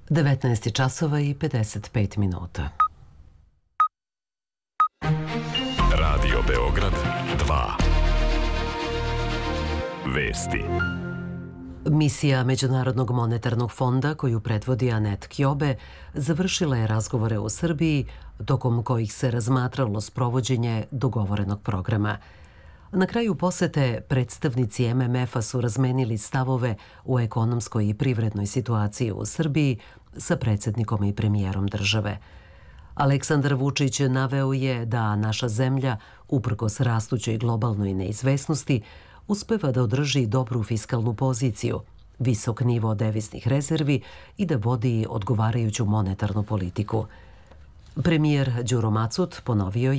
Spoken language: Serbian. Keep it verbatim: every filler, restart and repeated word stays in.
devetnaest časova i pedeset pet minuta. Radio Beograd dva. Vesti. Misija Međunarodnog monetarnog fonda, koju predvodi Anet Kjobe, završila je razgovore u Srbiji, tokom kojih se razmatralo sprovođenje dogovorenog programa. Na kraju posete predstavnici M M F-a su razmenili stavove u ekonomskoj i privrednoj situaciji u Srbiji sa predsjednikom i premijerom države. Aleksandar Vučić naveo je da naša zemlja, uprkos rastućoj globalnoj neizvesnosti, uspeva da održi dobru fiskalnu poziciju, visok nivo deviznih rezervi i da vodi odgovarajuću monetarnu politiku. Premijer Đuro Macut ponovio je